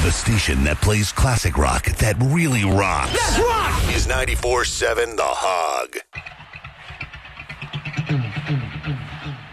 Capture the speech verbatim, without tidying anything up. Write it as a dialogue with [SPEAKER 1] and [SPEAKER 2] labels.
[SPEAKER 1] The station that plays classic rock that really rocks.
[SPEAKER 2] Let's rock!
[SPEAKER 1] Is ninety-four seven The Hog.